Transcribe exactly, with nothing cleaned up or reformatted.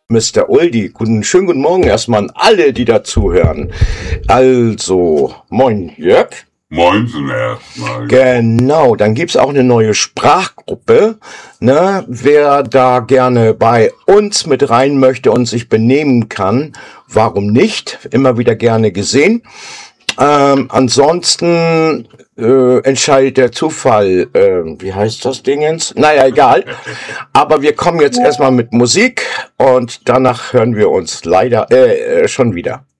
Mister Uldi. Guten, schönen guten Morgen erstmal an alle, die da zuhören. Also, moin Jörg. Moinsen erstmal. Genau, dann gibt's auch eine neue Sprachgruppe. Ne? Wer da gerne bei uns mit rein möchte und sich benehmen kann, warum nicht? Immer wieder gerne gesehen. Ähm, ansonsten äh, entscheidet der Zufall, äh, wie heißt das Dingens? Naja, egal. Aber wir kommen jetzt erstmal mit Musik und danach hören wir uns leider äh, äh, schon wieder.